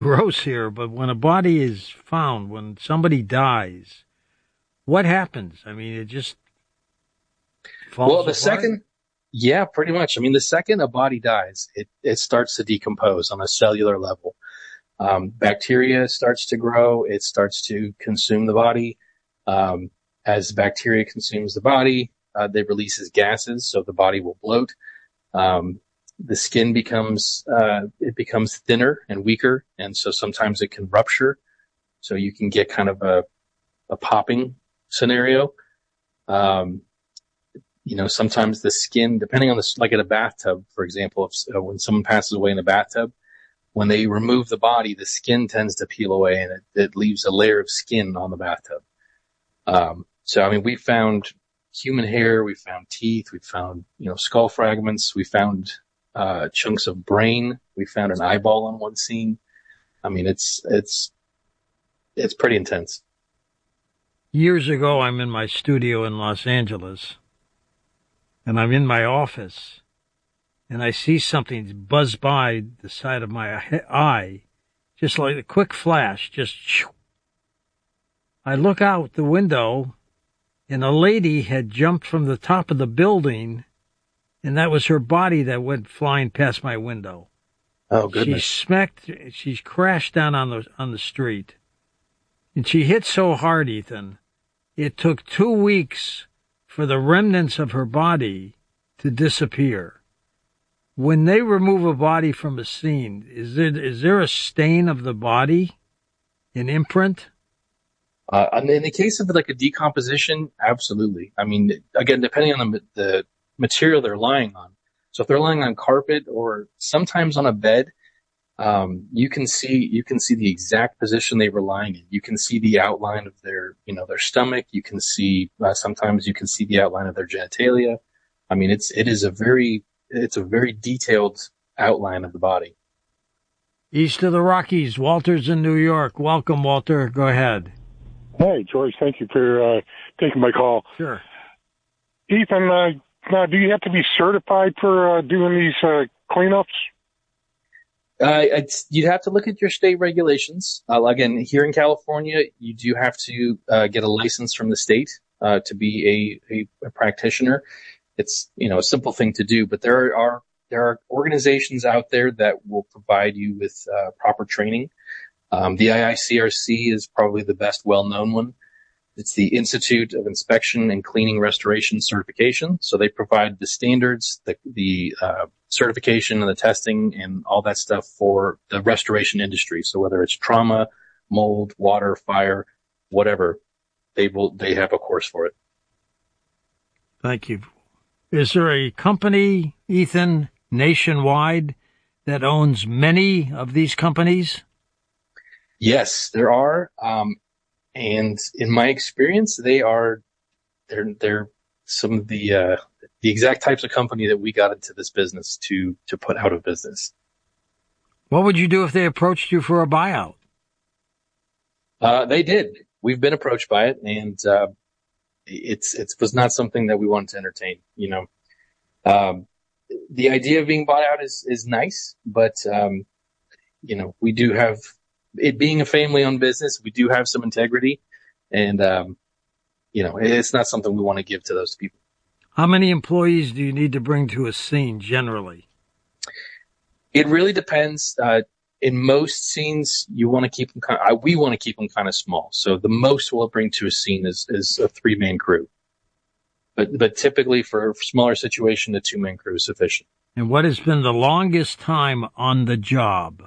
gross here, but when a body is found, when somebody dies, what happens? I mean, it just falls Well, apart? yeah, pretty much. I mean, the second a body dies, it starts to decompose on a cellular level. Bacteria starts to grow. It starts to consume the body. As bacteria consumes the body, they releases gases, so the body will bloat. The skin becomes thinner and weaker, and so sometimes it can rupture. So you can get kind of a popping scenario. Um, Sometimes the skin, depending on like in a bathtub, for example, when someone passes away in a bathtub, when they remove the body, the skin tends to peel away and it leaves a layer of skin on the bathtub. So, I mean, we found human hair, we found teeth, we found, skull fragments, we found, chunks of brain, we found an eyeball on one scene. I mean, it's pretty intense. Years ago, I'm in my studio in Los Angeles, and I'm in my office, and I see something buzz by the side of my eye, just like a quick flash, just shoo. I look out the window, and a lady had jumped from the top of the building, and that was her body that went flying past my window. Oh, goodness. She crashed down on the street, and she hit so hard, Ethan, it took 2 weeks for the remnants of her body to disappear. When they remove a body from a scene, is there a stain of the body, an imprint? And in the case of like a decomposition, absolutely. I mean, again, depending on the material they're lying on. So if they're lying on carpet or sometimes on a bed, you can see the exact position they were lying in. You can see the outline of their stomach. You can see, sometimes you can see the outline of their genitalia. I mean, it's a very detailed outline of the body. East of the Rockies, Walter's in New York. Welcome, Walter. Go ahead. Hey, George. Thank you for taking my call. Sure. Ethan, now, do you have to be certified for doing these cleanups? You'd have to look at your state regulations. Again, here in California, you do have to get a license from the state to be a practitioner. It's a simple thing to do, but there are organizations out there that will provide you with proper training. The IICRC is probably the best well-known one. It's the Institute of Inspection and Cleaning Restoration Certification. So they provide the standards, the certification and the testing and all that stuff for the restoration industry. So whether it's trauma, mold, water, fire, whatever, they have a course for it. Thank you. Is there a company, Ethan, nationwide that owns many of these companies? Yes, there are. And in my experience, they're some of the exact types of company that we got into this business to put out of business. What would you do if they approached you for a buyout? They did. We've been approached by it, and it was not something that we wanted to entertain. The idea of being bought out is nice, but we do have. It being a family-owned business, we do have some integrity, and it's not something we want to give to those people. How many employees do you need to bring to a scene generally? It really depends. In most scenes, you want to keep them. We want to keep them kind of small. So the most we'll bring to a scene is a 3-man crew. But typically for a smaller situation, a 2-man crew is sufficient. And what has been the longest time on the job?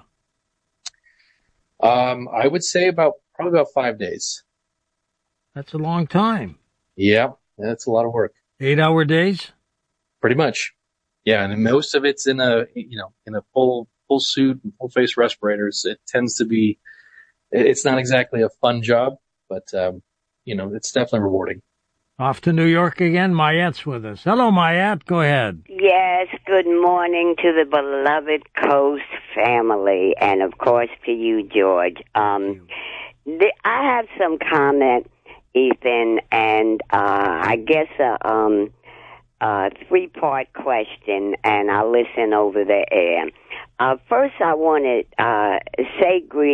I would say probably about 5 days. That's a long time. Yeah, that's a lot of work. 8-hour days? Pretty much. Yeah, and most of it's in a full suit and full face respirators. It tends to be, it's not exactly a fun job, but it's definitely rewarding. Off to New York again. Mayat's with us. Hello, Mayat. Go ahead. Yes, good morning to the beloved Coast family, and of course to you, George. I have some comment, Ethan, and I guess three-part question, and I'll listen over the air. First, I want to say greetings